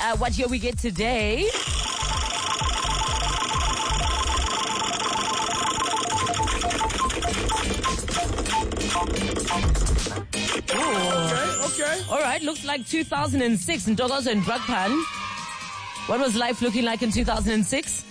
what year we get today. Okay. All right, looks like 2006 in Ntokozo and Brakpan. What was life looking like in 2006?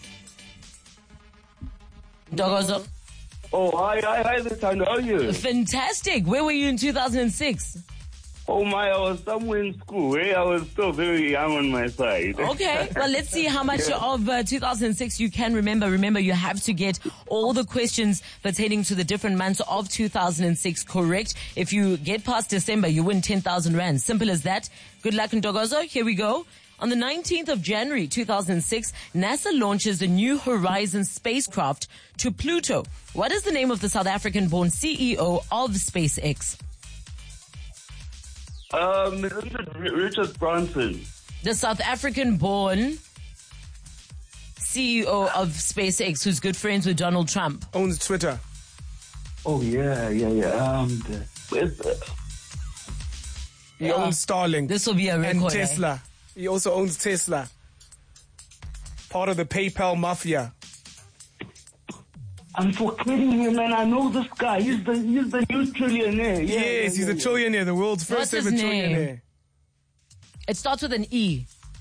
Ntokozo. Oh, hi, Lithando. How are you? Fantastic. Where were you in 2006? Oh my, I was somewhere in school. I was still very young on my side. Okay, well, let's see how much of 2006 you can remember. Remember, you have to get all the questions pertaining to the different months of 2006 correct. If you get past December, you win 10,000 rand. Simple as that. Good luck, Ntokozo. Here we go. On the 19th of January 2006, NASA launches a New Horizons spacecraft to Pluto. What is the name of the South African-born CEO of SpaceX? Richard Branson. The South African-born CEO of SpaceX, who's good friends with Donald Trump. Owns Twitter. Oh, yeah. Where's the... He owns Starlink. This will be a record. And Tesla. He also owns Tesla. Part of the PayPal mafia. I'm forgetting him, man. I know this guy. He's the new trillionaire. Yes, he's a trillionaire, the world's first What's ever his name? trillionaire. It starts with an E.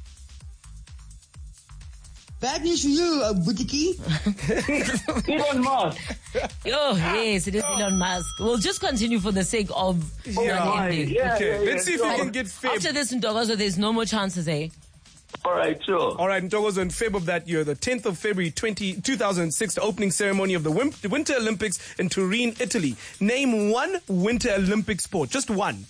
Bad news for you, Butiki. Elon Musk. Oh, yes, it is Elon Musk. We'll just continue for the sake of non-ending. Okay, let's see if we can get Feb. After this, Ntokozo, there's no more chances, eh? All right, sure. All right, Ntokozo, in Feb of that year, the 10th of February 2006, the opening ceremony of the Winter Olympics in Turin, Italy. Name one Winter Olympic sport, just one.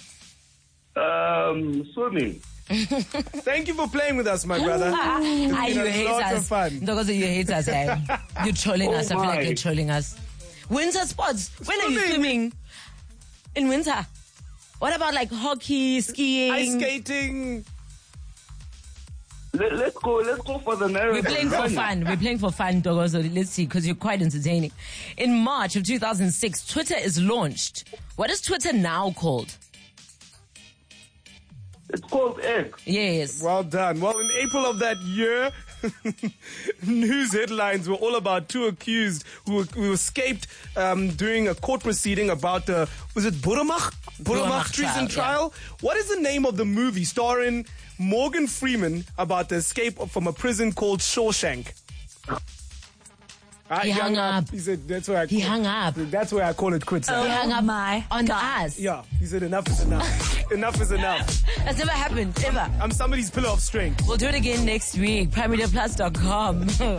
Swimming. Thank you for playing with us, my brother. You It's been a hate lot us. of fun. Ntokozo, you hate us, eh? You're trolling us. I feel like you're trolling us. Winter sports. When are you swimming? In winter. What about like hockey, skiing? Ice skating. Let's go for the marathon. We're playing for fun. We're playing for fun, Ntokozo. Let's see, because you're quite entertaining. In March of 2006, Twitter is launched. What is Twitter now called? It's called X. Yes. Well done. Well, in April of that year, news headlines were all about two accused who escaped during a court proceeding about was it Buramach treason trial? What is the name of the movie starring Morgan Freeman about the escape from a prison called Shawshank? He hung up. He said, that's why He hung up. That's why I call it quits. He hung up on us. Yeah, he said enough is enough. Enough is enough. That's never happened, ever. I'm somebody's pillar of strength. We'll do it again next week. PrimeRadioPlus.com.